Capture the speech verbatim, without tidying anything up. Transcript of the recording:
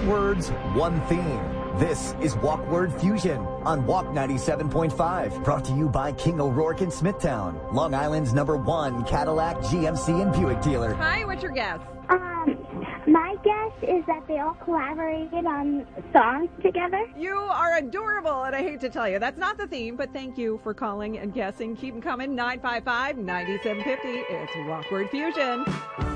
Ten words, one theme. This is Walk Word Fusion on Walk ninety-seven point five. Brought to you by King O'Rourke in Smithtown, Long Island's number one Cadillac, G M C, and Buick dealer. Hi, what's your guess? Um, my guess is that they all collaborated on songs together. You are adorable, and I hate to tell you, that's not the theme, but thank you for calling and guessing. Keep them coming, nine five five, nine seven five zero. It's Walk Word Fusion.